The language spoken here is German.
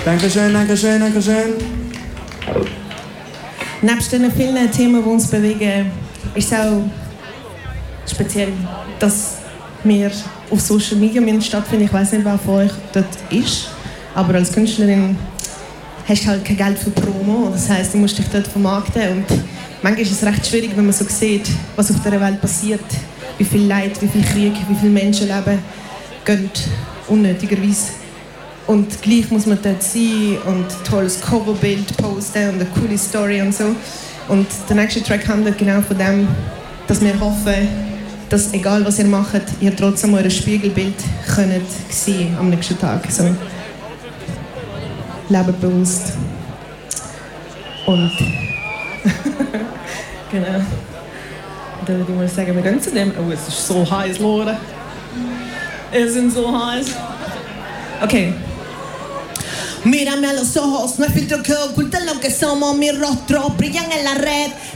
Dankeschön, Dankeschön, Dankeschön. Nebst den vielen Themen, die uns bewegen, ist es auch speziell, dass wir auf Social Media stattfinden. Ich weiß nicht, wer von euch dort ist, aber als Künstlerin hast du halt kein Geld für Promo. Das heisst, du musst dich dort vermarkten. Und manchmal ist es recht schwierig, wenn man so sieht, was auf dieser Welt passiert. Wie viel Leid, wie viel Krieg, wie viele Menschenleben gehen unnötigerweise. Und gleich muss man dort sein und ein tolles Coverbild posten und eine coole Story und so. Und der nächste Track handelt genau von dem, dass wir hoffen, dass egal was ihr macht, ihr trotzdem euer Spiegelbild könnt sehen am nächsten Tag. So. Lebt bewusst. Und genau. Dann würde ich mal sagen, wir gehen zu dem. Oh, es ist so heiß, Leute. Es sind so heiß. Okay. Mírame a los ojos, no hay filtro que oculte lo que somos. Mis rostros brillan en la red.